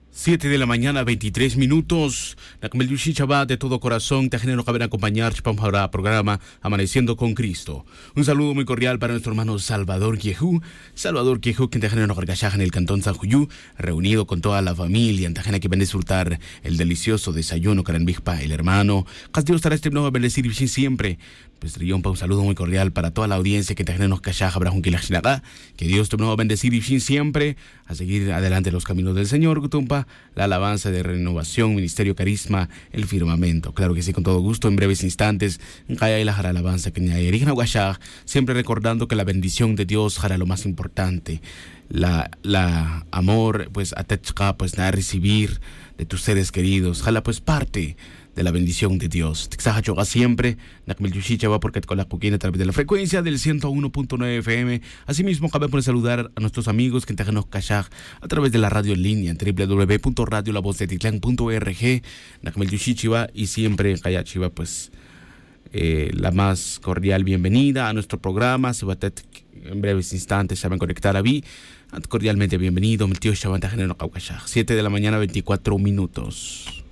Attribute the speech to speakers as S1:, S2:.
S1: 7 de la mañana, 23 minutos. Nakmel Yushi Chaba, de todo corazón, te genero que ven a acompañar para el programa Amaneciendo con Cristo. Un saludo muy cordial para nuestro hermano Salvador Quiejú. Salvador Quiejú, que te genero en el cantón San Juyú, reunido con toda la familia, te genera que ven a disfrutar el delicioso desayuno que el hermano. Castillo estará este nuevo bendecir siempre. Pues un saludo muy cordial para toda la audiencia que te genera que Dios te va a bendecir siempre, a seguir adelante los caminos del Señor, Gutumpa, la alabanza de renovación, ministerio carisma, el firmamento. Claro que sí, con todo gusto, en breves instantes, Kaya y la jara alabanza que siempre recordando que la bendición de Dios jara lo más importante. La amor, pues, atechka, pues, a recibir de tus seres queridos, jala, pues, parte de la bendición de Dios. Tixaja choga siempre, Nakmel Yushicha va porque con la cuquina a través de la frecuencia del 101.9 FM. Asimismo, cabe por saludar a nuestros amigos que te nos cachaj a través de la radio en línea en www.radiolavozdetitlán.org. Nakmel Yushicha y siempre Kayachiva, pues, la más cordial bienvenida a nuestro programa. Se va a en breves instantes se van a conectar a mí. Cordialmente bienvenido, mi tío Shaban Tajenero Caucashaj. 7 de la mañana, 24 minutos.